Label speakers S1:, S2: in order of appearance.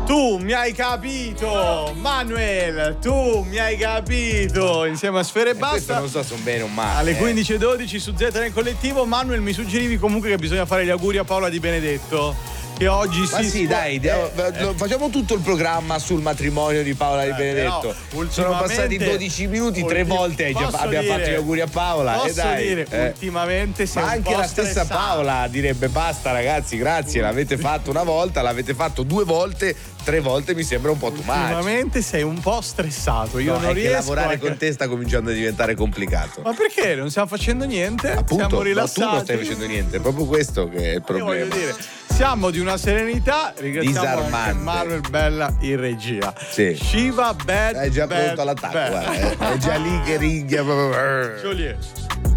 S1: Tu mi hai capito, Manuel, tu mi hai capito. Insieme a Sfera e Basta.
S2: Non so se sono bene o male.
S1: Alle 15:12 su Z nel collettivo. Manuel, mi suggerivi comunque che bisogna fare gli auguri a Paola Di Benedetto. Che oggi
S2: Ma sì, dai, facciamo tutto il programma sul matrimonio di Paola Di Benedetto. Sono passati 12 minuti, 3 volte abbiamo fatto gli auguri a Paola.
S1: Posso
S2: e dai,
S1: dire, ultimamente sei
S2: ma
S1: un
S2: anche
S1: po'
S2: la stessa
S1: stressato.
S2: Paola direbbe basta ragazzi, grazie, l'avete fatto una volta, l'avete fatto 2 volte, 3 volte mi sembra un po' too much.
S1: Ultimamente sei un po' stressato. Io non
S2: è
S1: riesco
S2: che lavorare con te sta cominciando a diventare complicato.
S1: Ma perché? Non stiamo facendo niente?
S2: Appunto,
S1: siamo rilassati.
S2: tu non stai facendo niente, è proprio questo che è il problema.
S1: Io voglio dire, siamo di una serenità. Ringraziamo anche Manuel Bella in regia.
S2: Sì.
S1: Shiva Bad
S2: È già
S1: bad,
S2: pronto all'attacco,
S1: bad.
S2: è già lì che ringhia proprio.
S1: Joliet.